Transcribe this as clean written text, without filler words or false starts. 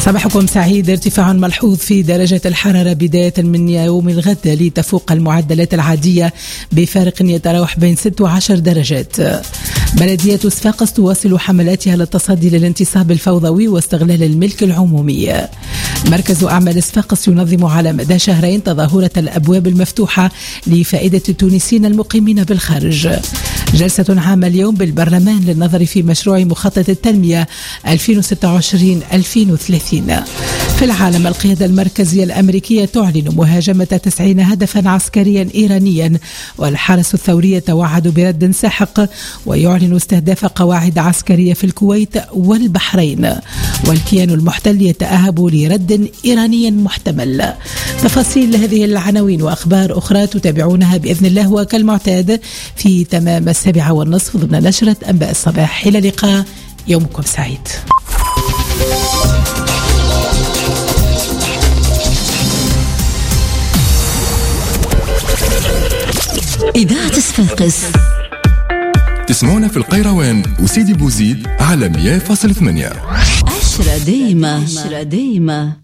صباحكم سعيد. ارتفاع ملحوظ في درجة الحرارة بداية من يوم الغد لتفوق المعدلات العادية بفارق يتراوح بين 6 و10 درجات. بلدية صفاقس تواصل حملاتها للتصدي للانتصاب الفوضوي واستغلال الملك العمومي. مركز أعمال صفاقس ينظم على مدى شهرين تظاهرة الأبواب المفتوحة لفائدة التونسيين المقيمين بالخارج. جلسة عامة اليوم بالبرلمان للنظر في مشروع مخطط التنمية 2026-2030. في العالم، القيادة المركزية الأمريكية تعلن مهاجمة 90 هدفا عسكريا إيرانيا، والحرس الثوري توعد برد ساحق، ويعلن استهداف قواعد عسكرية في الكويت والبحرين، والكيان المحتل يتأهب لرد إيراني محتمل. تفاصيل هذه العناوين وأخبار أخرى تتابعونها بإذن الله وكالمعتاد في تمام 7:30 ضمن نشرة أنباء الصباح. إلى اللقاء، يومكم سعيد. إذاعة صفاقس تسمعونا في القيروان وسيدي بوزيد على 100.8. عشرة دايمة.